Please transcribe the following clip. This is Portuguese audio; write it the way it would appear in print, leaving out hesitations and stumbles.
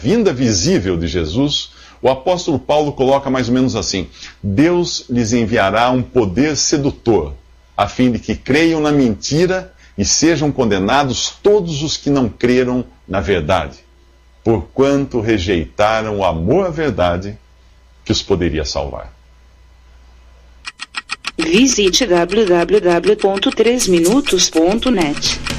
vinda visível de Jesus, o apóstolo Paulo coloca mais ou menos assim: Deus lhes enviará um poder sedutor, a fim de que creiam na mentira e sejam condenados todos os que não creram na verdade, porquanto rejeitaram o amor à verdade que os poderia salvar. Visite www.3minutos.net.